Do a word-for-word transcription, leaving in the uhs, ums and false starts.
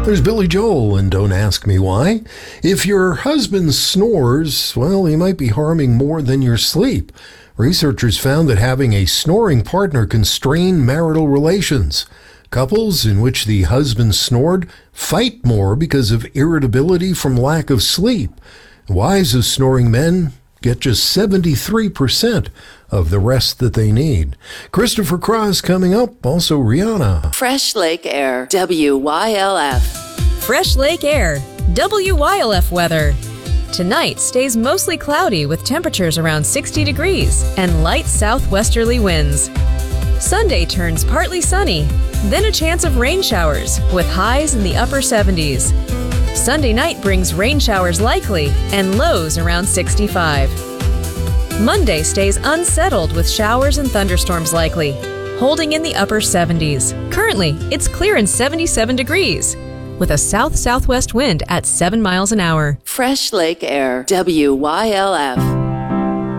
There's Billy Joel and Don't Ask Me Why. If your husband snores, well, he might be harming more than your sleep. Researchers found that having a snoring partner can strain marital relations. Couples in which the husband snored fight more because of irritability from lack of sleep. Wives of snoring men get just seventy-three percent of the rest that they need. Christopher Cross coming up, also Rihanna. Fresh Lake Air, W Y L F. Fresh Lake Air, W Y L F weather. Tonight stays mostly cloudy with temperatures around sixty degrees and light southwesterly winds. Sunday turns partly sunny, then a chance of rain showers with highs in the upper seventies. Sunday night brings rain showers likely and lows around sixty-five. Monday stays unsettled with showers and thunderstorms likely, holding in the upper seventies. Currently, it's clear and seventy-seven degrees, with a south-southwest wind at seven miles an hour. Fresh Lake Air, W Y L F.